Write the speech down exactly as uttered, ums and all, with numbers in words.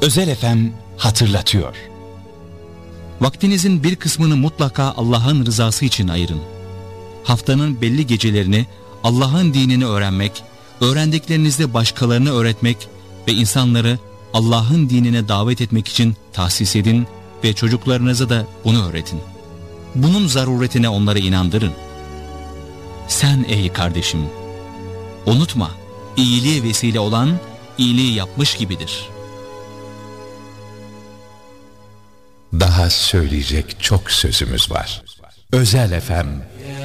Özel F M hatırlatıyor. Vaktinizin bir kısmını mutlaka Allah'ın rızası için ayırın. Haftanın belli gecelerini Allah'ın dinini öğrenmek, öğrendiklerinizle başkalarını öğretmek ve insanları Allah'ın dinine davet etmek için tahsis edin ve çocuklarınıza da bunu öğretin. Bunun zaruretine onları inandırın. Sen ey kardeşim, unutma, iyiliğe vesile olan iyiliği yapmış gibidir. Daha söyleyecek çok sözümüz var. Özel F M